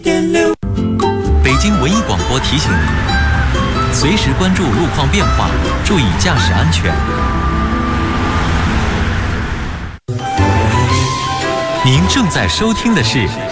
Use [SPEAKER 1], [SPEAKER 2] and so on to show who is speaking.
[SPEAKER 1] 北京文艺广播提醒您，随时关注路况变化，注意驾驶安全。您正在收听的是